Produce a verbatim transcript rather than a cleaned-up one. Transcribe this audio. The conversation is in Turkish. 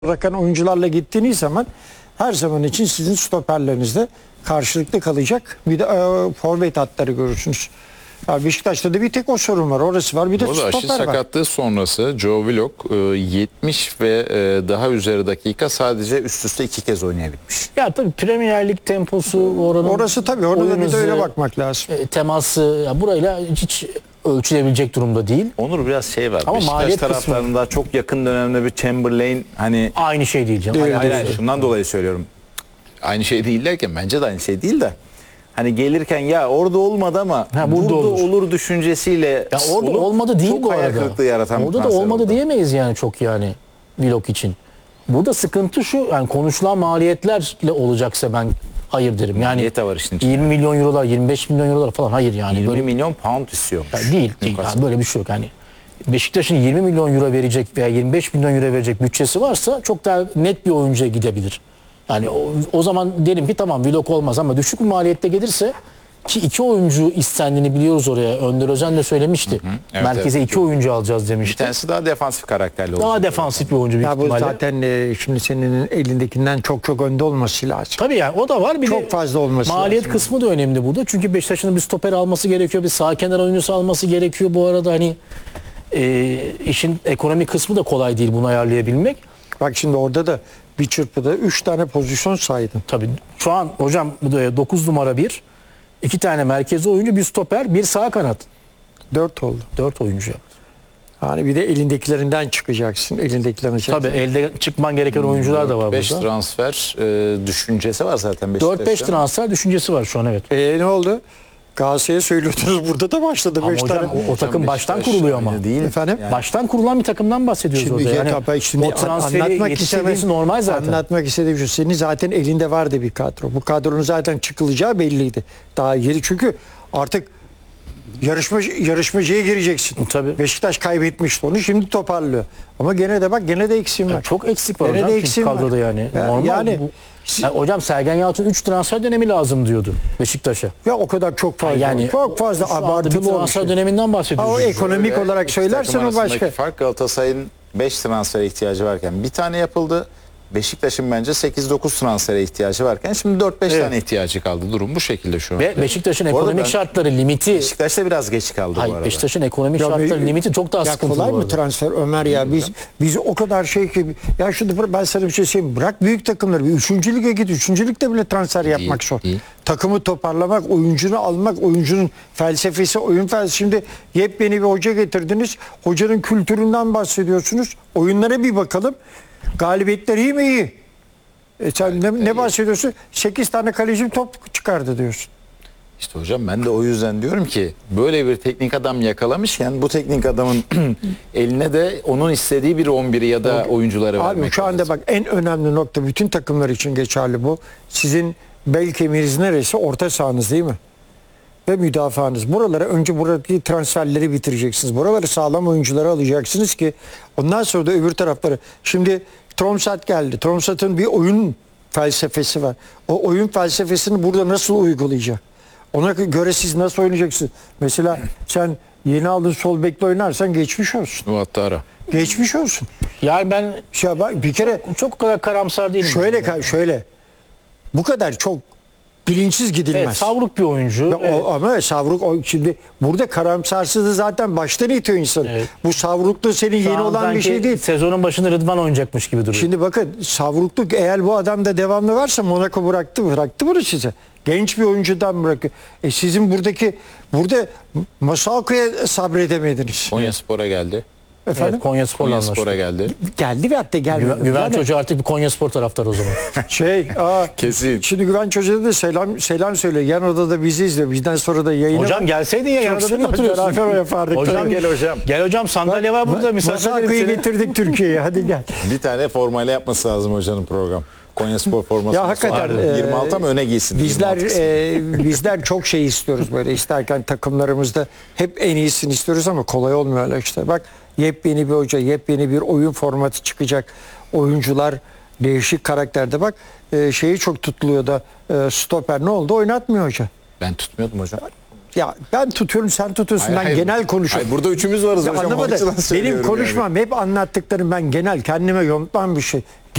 bırakan oyuncularla gittiğiniz zaman her zaman için sizin stoperlerinizde karşılıklı kalacak bir de e, forvet hatları görürsünüz. Ya Beşiktaş'ta da bir tek o sorun var. Orası var. Bir de O da aşı stoper var. sakatlığı sonrası Joe Willock yetmiş ve daha üzeri dakika sadece üst üste iki kez oynayabilmiş. Ya tabii Premier Lig temposu oranın Orası tabii. Orada da bir de oyun öyle hızı, bakmak lazım. e, teması ya burayla hiç ölçülebilecek durumda değil. Onur biraz şey var. Ama Beşiktaş maliyet taraftarında çok yakın dönemde bir Chamberlain hani Aynı şey değil canım. Değil, hayır, Alakası hayır, yok. şundan dolayı söylüyorum. Aynı şey değil derken Bence de aynı şey değil de. Hani gelirken ya orada olmadı ama Ha, burada, burada olur. olur. düşüncesiyle Ya orada olup olmadı değil çok bu hayal arada. kırıklığı yaratan bir Orada da transfer olmadı oldu. diyemeyiz yani çok yani Willock için. Burada sıkıntı şu, yani konuşulan maliyetlerle olacaksa ben hayır derim. Yani Maliyet de var işin içinde. yirmi milyon eurolar, yirmi beş milyon eurolar falan hayır yani. yirmi Böyle, milyon pound istiyormuş. yani değil, değil yani böyle bir şey yok. Yani Beşiktaş'ın yirmi milyon euro verecek veya yirmi beş milyon euro verecek bütçesi varsa çok daha net bir oyuncuya gidebilir. Yani o, o zaman derim ki tamam Willock olmaz ama düşük bir maliyette gelirse ki iki oyuncu istendiğini biliyoruz oraya. Önder Özen de söylemişti. Evet, Merkeze evet. iki oyuncu alacağız Bir demişti. tanesi daha defansif karakterli oldu. Daha defansif bir oyuncu büyük Ya bu ihtimalle. zaten e, şimdi senin elindekinden çok çok önde olması lazım. Tabii yani o da var. Bir Çok de fazla olması maliyet lazım. kısmı da önemli burada. Çünkü Beşiktaş'ın bir stoper alması gerekiyor. Bir sağ kenar oyuncusu alması gerekiyor. Bu arada hani e, işin ekonomik kısmı da kolay değil bunu ayarlayabilmek. Bak şimdi orada da bir çırpıda üç tane pozisyon saydın. Tabii şu an hocam bu da dokuz numara bir. iki tane merkezi oyuncu, bir stoper, bir sağ kanat. Dört oldu. dört oyuncu. Hani bir de elindekilerinden çıkacaksın. Elindekilerini Tabii elde çıkman gereken oyuncular da var beş burada. transfer e, düşüncesi var zaten Beşiktaş'ta. dört beş transfer düşüncesi var şu an evet. E ne oldu? Galatasaray'a söylüyordunuz burada da başladı. Ama beş hocam tane. o, o takım baştan Beşiktaş kuruluyor ama. öyle değil. Efendim? Yani Baştan kurulan bir takımdan bahsediyoruz Şimdi, orada. Yani yani, şimdi o transferi anlatmak yetiştirmesi istediğim, normal zaten. Anlatmak istediğim şu. Senin zaten elinde vardı bir kadro. Bu kadronun zaten çıkılacağı belliydi. Daha yeri çünkü artık yarışma yarışmacıya gireceksin. Tabii. Beşiktaş kaybetmişti onu. Şimdi toparlıyor. Ama gene de bak gene de eksiğim var. Çok eksik var Gene hocam de çünkü eksiğim var. kadroda yani. Ya- Normal yani- bu. Yani hocam Sergen Yalçın üç transfer dönemi lazım diyordu Beşiktaş'a. Ya o kadar çok fazla. Yani çok fazla şu anda bir abartılı olmuş. transfer döneminden Ha, bahsediyoruz. o ekonomik Öyle, olarak iki söylersen takım o arasındaki başka. fark Galatasaray'ın beş transfere ihtiyacı varken bir tane yapıldı. Beşiktaş'ın bence sekiz dokuz transfere ihtiyacı varken şimdi dört beş Evet. tane ihtiyacı kaldı. durum bu şekilde şu an. Ve Beşiktaş'ın arada ekonomik ben- şartları limiti. Beşiktaş'ta biraz geç kaldı bu Hayır arada. Beşiktaş'ın ekonomik Ya şartları bir- limiti çok daha Ya sıkıntılı. kolay bu mı arada. transfer Ömer ya? Biz biz o kadar şey ki ya şurada ben sana bir şey söyleyeyim. Bırak büyük takımları. Bir üçüncü lige git. Üçüncü ligde bile transfer yapmak zor. değil. Takımı toparlamak, oyuncunu almak, oyuncunun felsefesi, oyun felsefesi. Şimdi yepyeni bir hoca getirdiniz. Hocanın kültüründen bahsediyorsunuz. Oyunlara bir bakalım. Galibiyetler iyi mi? İyi. E sen ne, ne bahsediyorsun? sekiz tane kaleci top çıkardı diyorsun. İşte hocam ben de o yüzden diyorum ki böyle bir teknik adam yakalamışken bu teknik adamın eline de onun istediği bir on biri ya da oyuncuları vermek Abi şu anda lazım. bak en önemli nokta bütün takımlar için geçerli bu. Sizin bel kemiğiniz neresi? Orta sahanız değil mi? Ve müdafaanız. Buralara önce buradaki transferleri bitireceksiniz. Buraları sağlam oyuncuları alacaksınız ki ondan sonra da öbür tarafları. Şimdi Tromsø geldi. Tromsø'nun bir oyun felsefesi var. O oyun felsefesini burada nasıl uygulayacak? Ona göre siz nasıl oynayacaksınız? Mesela sen yeni aldığın sol bekle oynarsan geçmiş olsun. Bu hatta ara. Geçmiş olsun. Yani ben Ya bak bir kere çok kadar karamsar değilim. şöyle ka- şöyle bu kadar çok bilinçsiz gidilmez. Evet, savruk bir oyuncu. Ya o- Evet. ama savruk o, şimdi burada karamsarsızlığı zaten baştan itiyor insan. Evet. Bu savrukluğu senin Şu yeni an olan bir sanki şey değil. Sezonun başında Rıdvan oynayacakmış gibi duruyor. Şimdi bakın savrukluk eğer bu adamda devamlı varsa Monaco bıraktı bıraktı bunu size. Genç bir oyuncudan bırakıyor. E sizin buradaki burada Masako'ya sabredemediniz. Konyaspor'a geldi. Efendim? Evet, Konyaspor'la anlaştı. Konyaspor'a geldi. Geldi ve hatta gelmedi. Güven, Güven Yani Hoca artık bir Konyaspor taraftarı o zaman. Şey, aa, Kesin. Şimdi Güvenç Hoca'ya da selam selam söyle. Yan odada bizi izliyor. Bizden sonra da yayını. Hocam gelseydin ya yanında Çok ne oturuyorsun? beraber o yapardık. Hocam Tabii. gel hocam. Gel hocam sandalye var burada misafir edelim Masako'yu seni. getirdik Türkiye'ye. Hadi gel. Bir tane formayla yapması lazım hocanın program. Konyaspor forması. Ya hakikaten, e, yirmi altı ama öne giysin. Bizler yirmi altı e, bizler çok şey istiyoruz böyle isterken takımlarımızda hep en iyisini istiyoruz ama kolay olmuyor öyle işte. Bak yepyeni bir hoca, yepyeni bir oyun formatı çıkacak. Oyuncular değişik karakterde bak e, şeyi çok tutuluyor da e, stoper ne oldu? Oynatmıyor hoca. Ben tutmuyordum hocam. Ya ben tutuyorum sen tutuyorsun. Hayır, ben hayır. genel konuşuyorum. Hayır, burada üçümüz varız Ya hocam. anlamadı. Onun için Benim söylüyorum konuşmam hep anlattıklarım ben genel kendime yontmam bir şey.